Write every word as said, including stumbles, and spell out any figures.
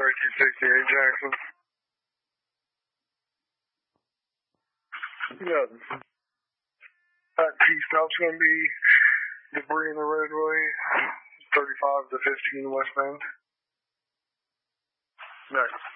thirty-two sixty-eight Jackson. Yeah. That T-stop's going to be debris in the roadway, thirty-five to fifteen westbound. Next.